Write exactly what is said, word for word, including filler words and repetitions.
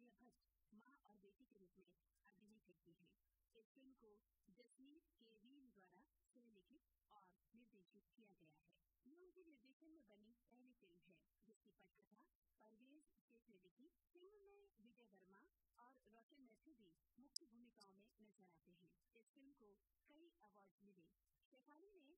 आलिया भट्ट मां और बेटी के रूप में अभिनय करती हैं। इस फिल्म को जसमीत केवीन द्वारा सह-लिखित और निर्देशित किया गया है। ये उनके निर्देशन में बनी पहली फिल्म है, जिसकी पटकथा परवेज शेख ने लिखी। फिल्म में विजय वर्मा और रोशन मैथ्यू भी मुख्य भूमिकाओं में नजर आते हैं। इस फिल्म को कई अवार्ड मिले। शेफाली ने